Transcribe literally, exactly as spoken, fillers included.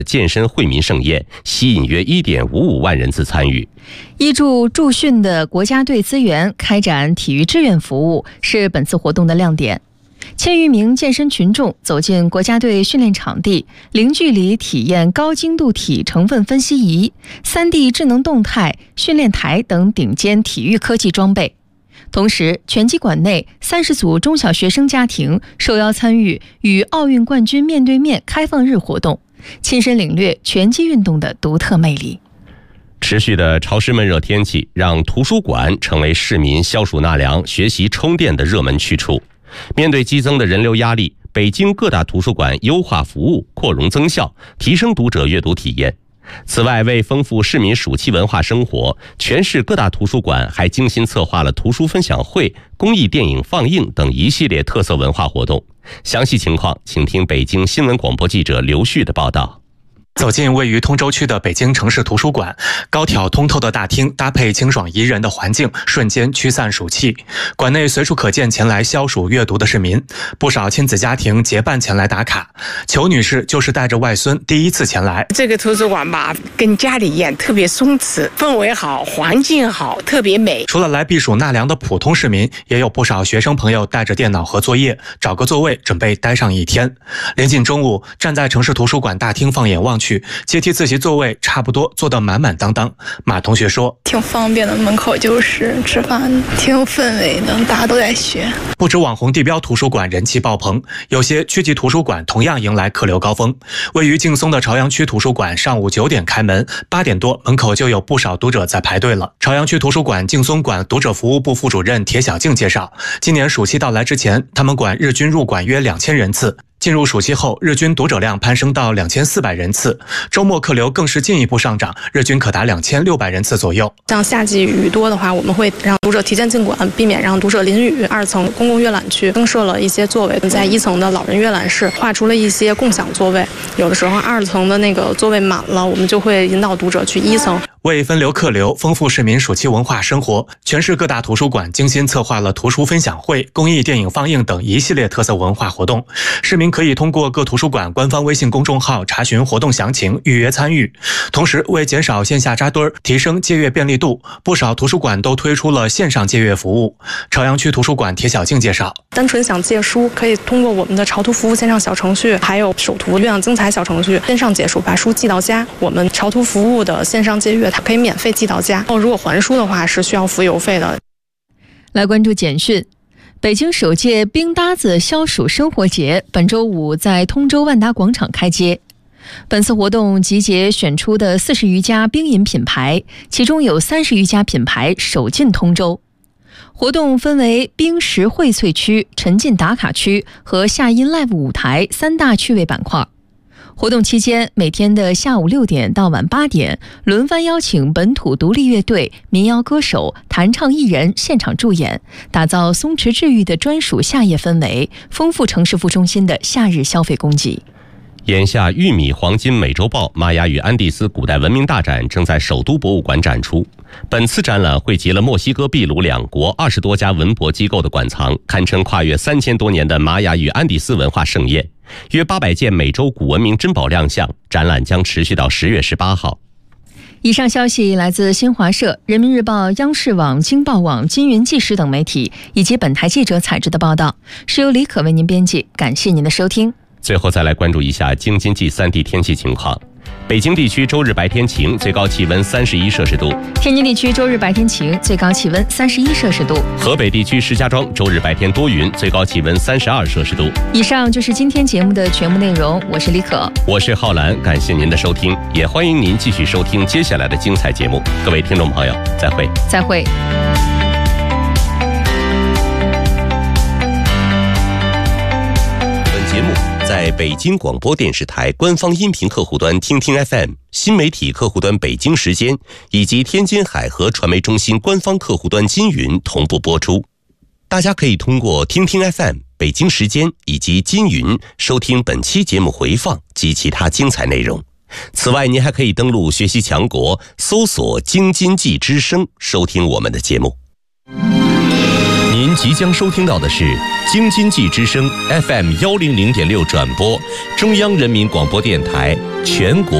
健身惠民盛宴，吸引约 一点五五万人次参与。 依助驻训的国家队资源，开展体育志愿服务是本次活动的亮点。千余名健身群众走进国家队训练场地，零距离体验高精度体成分分析仪、三 D 智能动态训练台等顶尖体育科技装备。同时，拳击馆内三十组中小学生家庭受邀参与与奥运冠军面对面开放日活动，亲身领略拳击运动的独特魅力。 持续的潮湿闷热天气让图书馆成为市民消暑纳凉、学习充电的热门去处。面对激增的人流压力，北京各大图书馆优化服务、扩容增效，提升读者阅读体验。此外，为丰富市民暑期文化生活，全市各大图书馆还精心策划了图书分享会、公益电影放映等一系列特色文化活动。详细情况，请听北京新闻广播记者刘旭的报道。 走进位于通州区的北京城市图书馆，高挑通透的大厅搭配清爽宜人的环境，瞬间驱散暑气。馆内随处可见前来消暑阅读的市民，不少亲子家庭结伴前来打卡。裘女士就是带着外孙第一次前来。 这个图书馆吧，跟家里一样，特别松弛，氛围好，环境好，特别美。 除了来避暑纳凉的普通市民，也有不少学生朋友带着电脑和作业，找个座位准备待上一天。临近中午，站在城市图书馆大厅放眼望去，阶梯自习座位差不多坐得满满当当。马同学说， 挺方便的，门口就是吃饭，挺有氛围的，大家都在学。 不止网红地标图书馆人气爆棚，有些区级图书馆同样迎来客流高峰。位于劲松的朝阳区图书馆上午九点开门，八点多门口就有不少读者在排队了。朝阳区图书馆劲松馆读者服务部副主任铁小静介绍，今年暑期到来之前，他们馆日均入馆约两千人次。进入暑期后，日均读者量攀升到两千四百人次，周末客流更是进一步上涨，日均可达两千六百人次左右。 像夏季雨多的话，我们会让读者提前进馆，避免让读者淋雨。二层公共阅览区增设了一些座位，在一层的老人阅览室划出了一些共享座位，有的时候二层的那个座位满了，我们就会引导读者去一层。 为分流客流，丰富市民暑期文化生活，全市各大图书馆精心策划了图书分享会、公益电影放映等一系列特色文化活动。市民可以通过各图书馆官方微信公众号查询活动详情，预约参与。同时，为减少线下扎堆儿，提升借阅便利度，不少图书馆都推出了线上借阅服务。朝阳区图书馆铁小静介绍， 单纯想借书，可以通过我们的潮图服务线上小程序，还有手图月亮精彩小程序，线上解书把书寄到家。我们潮图服务的线上借阅，它可以免费寄到家。如果还书的话，是需要付邮费的。 来关注简讯。北京首届冰搭子消暑生活节本周五在通州万达广场开街。本次活动集结选出的四十余家冰饮品牌，其中有三十余家品牌首进通州。活动分为冰食荟萃区、沉浸打卡区和夏音 Live 舞台三大趣味板块。活动期间，每天的下午六点到晚八点，轮番邀请本土独立乐队、民谣歌手、弹唱艺人现场助演，打造松弛治愈的专属夏夜氛围，丰富城市副中心的夏日消费供给。 眼下，玉米黄金美洲豹玛雅与安第斯古代文明大展正在首都博物馆展出。本次展览汇集了墨西哥、秘鲁两国二十多家文博机构的馆藏，堪称跨越三千多年的玛雅与安第斯文化盛宴。约八百件美洲古文明珍宝亮相，展览将持续到十月十八号。 以上消息来自新华社、人民日报、央视网、京报网、金云纪实等媒体，以及本台记者采制的报道，是由李可为您编辑。感谢您的收听。 最后再来关注一下京津冀三地天气情况。北京地区周日白天晴，最高气温三十一摄氏度； 天津地区周日白天晴，最高气温三十一摄氏度； 河北地区石家庄周日白天多云，最高气温三十二摄氏度。 以上就是今天节目的全部内容，我是李可， 我是浩然，感谢您的收听，也欢迎您继续收听接下来的精彩节目。各位听众朋友，再会， 再会。 本节目在北京广播电视台官方音频客户端听听 F M、 新媒体客户端北京时间以及天津海河传媒中心官方客户端金云同步播出。大家可以通过听听 F M、 北京时间以及金云收听本期节目回放及其他精彩内容。此外，您还可以登录学习强国，搜索京津冀之声收听我们的节目。 您您即将收听到的是京津冀之声 F M 幺零零点六转播，中央人民广播电台全国